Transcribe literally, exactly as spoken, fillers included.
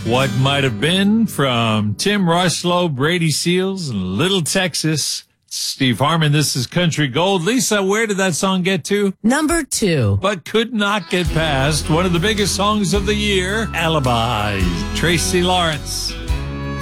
What Might Have Been from Tim Rushlow, Brady Seals, and Little Texas. Steve Harmon, this is Country Gold. Lisa, where did that song get to? Number two. But could not get past one of the biggest songs of the year, Alibis. Tracy Lawrence.